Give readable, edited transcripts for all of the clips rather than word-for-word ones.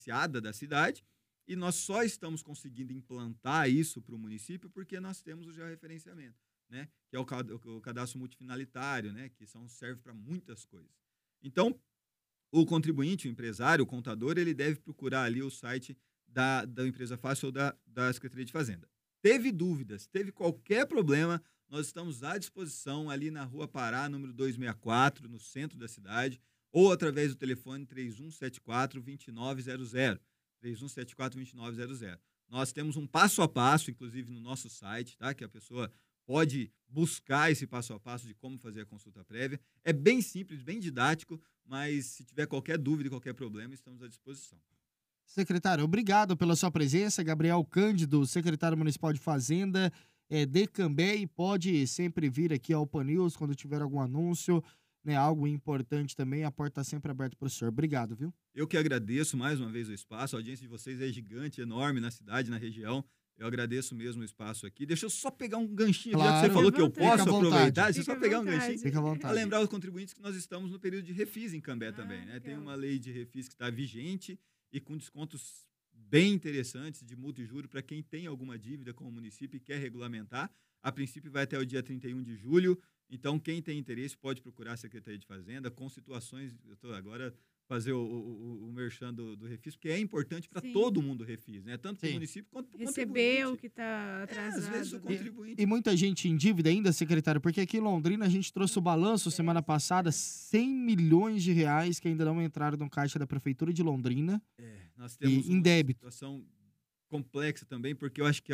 diferenciada da cidade, e nós só estamos conseguindo implantar isso para o município porque nós temos o georreferenciamento, né? Que é o cadastro multifinalitário, né? Que serve para muitas coisas. Então, o contribuinte, o empresário, o contador, ele deve procurar ali o site da Empresa Fácil ou da Secretaria de Fazenda. Teve dúvidas, teve qualquer problema, nós estamos à disposição ali na Rua Pará, número 264, no centro da cidade, ou através do telefone 3174-2900. 3174-2900. Nós temos um passo a passo, inclusive, no nosso site, tá? Que a pessoa pode buscar esse passo a passo de como fazer a consulta prévia. É bem simples, bem didático, mas se tiver qualquer dúvida, qualquer problema, estamos à disposição. Secretário, obrigado pela sua presença. Gabriel Cândido, secretário municipal de Fazenda, de Cambé, e pode sempre vir aqui ao Pan News quando tiver algum anúncio, né, algo importante também. A porta está sempre aberta para o senhor. Obrigado, viu? Eu que agradeço mais uma vez o espaço. A audiência de vocês é gigante, enorme na cidade, na região. Eu agradeço mesmo o espaço aqui. Deixa eu só pegar um ganchinho, já que você falou que eu posso aproveitar. Deixa eu só pegar um ganchinho para lembrar os contribuintes que nós estamos no período de refis em Cambé também, né? Tem uma lei de refis que está vigente e com descontos bem interessantes de multa e juro para quem tem alguma dívida com o município e quer regulamentar. A princípio vai até o dia 31 de julho. Então, quem tem interesse pode procurar a Secretaria de Fazenda com situações. Eu estou agora fazer o merchan do refis, porque é importante para todo mundo o refis, né? Tanto para o município quanto para o contribuinte. Receber o que está atrasado. Às vezes o contribuinte... E muita gente em dívida ainda, secretário, porque aqui em Londrina a gente trouxe o balanço semana passada, 100 milhões de reais que ainda não entraram no caixa da Prefeitura de Londrina. Nós temos em débito. Uma situação complexa também, porque eu acho que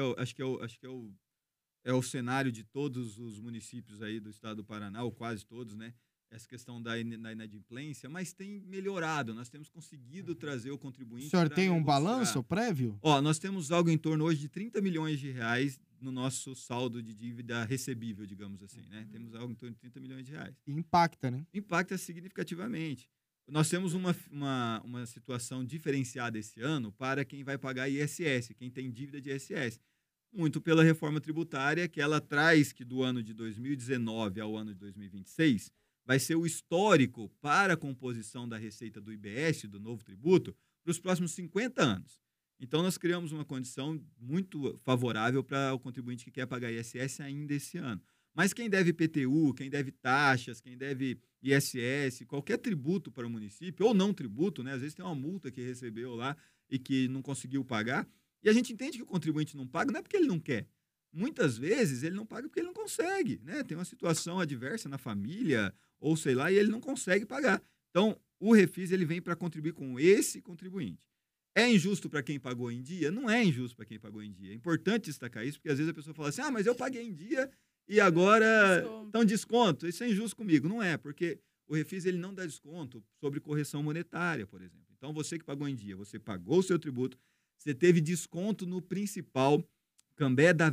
é o cenário de todos os municípios aí do estado do Paraná, ou quase todos, né? Essa questão da inadimplência, mas tem melhorado. Nós temos conseguido trazer o contribuinte. O senhor tem um balanço prévio? Nós temos algo em torno hoje de 30 milhões de reais no nosso saldo de dívida recebível, digamos assim, né? Temos algo em torno de 30 milhões de reais. Impacta, né? Impacta significativamente. Nós temos uma situação diferenciada esse ano para quem vai pagar ISS, quem tem dívida de ISS. Muito pela reforma tributária, que ela traz que do ano de 2019 ao ano de 2026 vai ser o histórico para a composição da receita do IBS, do novo tributo, para os próximos 50 anos. Então, nós criamos uma condição muito favorável para o contribuinte que quer pagar ISS ainda esse ano. Mas quem deve IPTU, quem deve taxas, quem deve ISS, qualquer tributo para o município, ou não tributo, né? Às vezes tem uma multa que recebeu lá e que não conseguiu pagar. E a gente entende que o contribuinte não paga, não é porque ele não quer. Muitas vezes ele não paga porque ele não consegue, né? Tem uma situação adversa na família, ou sei lá, e ele não consegue pagar. Então, o refis ele vem para contribuir com esse contribuinte. É injusto para quem pagou em dia? Não é injusto para quem pagou em dia. É importante destacar isso, porque às vezes a pessoa fala assim, mas eu paguei em dia e agora estão desconto. Isso é injusto comigo. Não é, porque o refis ele não dá desconto sobre correção monetária, por exemplo. Então, você que pagou em dia, você pagou o seu tributo, você teve desconto no principal. Cambé dá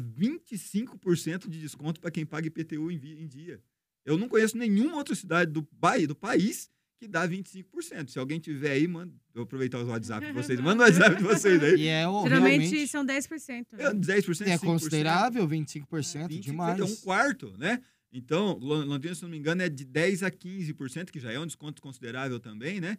25% de desconto para quem paga IPTU em dia. Eu não conheço nenhuma outra cidade do país que dá 25%. Se alguém tiver aí, vou aproveitar o WhatsApp de vocês. Manda o WhatsApp de vocês aí. Geralmente são 10%. Né? 10%, é considerável, 25%, demais. É um quarto, né? Então, Londrina, se não me engano, é de 10% a 15%, que já é um desconto considerável também, né?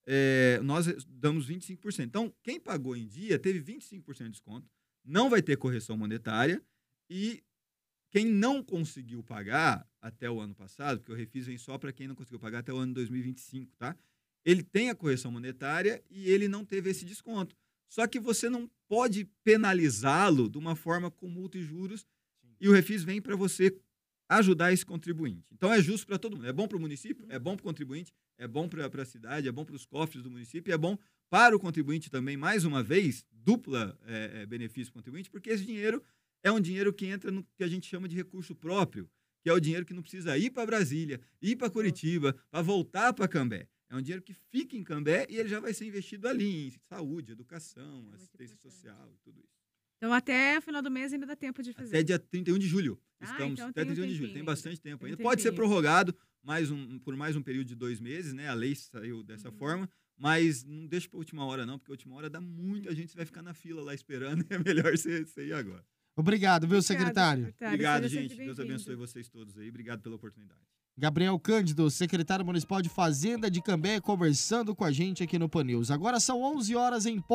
Nós damos 25%. Então, quem pagou em dia teve 25% de desconto, não vai ter correção monetária, e quem não conseguiu pagar até o ano passado, porque o refis vem só para quem não conseguiu pagar até o ano 2025, tá? Ele tem a correção monetária e ele não teve esse desconto. Só que você não pode penalizá-lo de uma forma com multa e juros, e o refis vem para você ajudar esse contribuinte. Então, é justo para todo mundo. É bom para o município, é bom para o contribuinte, é bom para a cidade, é bom para os cofres do município, é bom para o contribuinte também, mais uma vez, dupla benefício para o contribuinte, porque esse dinheiro é um dinheiro que entra no que a gente chama de recurso próprio, que é o dinheiro que não precisa ir para Brasília, ir para Curitiba, para voltar para Cambé. É um dinheiro que fica em Cambé e ele já vai ser investido ali em saúde, educação, assistência social e tudo isso. Então, até o final do mês ainda dá tempo de fazer. Até dia 31 de julho. Estamos então até 31 de julho. Tem bastante tempo ainda. Tem Pode ser prorrogado por mais um período de 2 meses, né? A lei saiu dessa forma, mas não deixa para a última hora, não, porque a última hora dá muita gente, você vai ficar na fila lá esperando, e é melhor você ir agora. Obrigado, viu, secretário? Obrigado, gente. Deus abençoe vocês todos aí. Obrigado pela oportunidade. Gabriel Cândido, secretário municipal de Fazenda de Cambé, conversando com a gente aqui no Pan News. Agora são 11 horas em